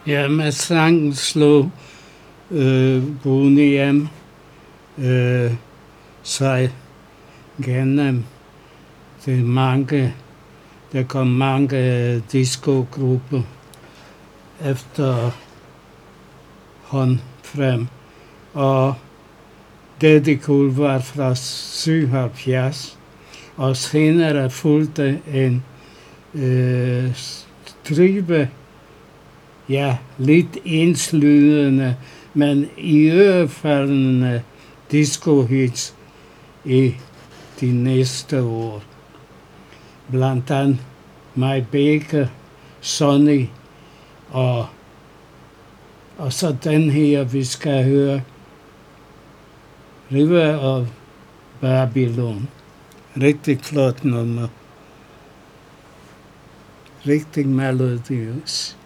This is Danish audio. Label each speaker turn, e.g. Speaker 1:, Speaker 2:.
Speaker 1: Ja, med sangen slog Boney M sig gennem der kom mange discogrupper efter hånd frem. Og Daddy Cool var fra 77, og senere fulgte en stribe, lidt enslydende, men iørefaldende disco-hits i de næste år. Blandt andet My Baker, Sonny og så den her, vi skal høre, River of Babylon. Rigtig flot nummer. Rigtig melodiøs.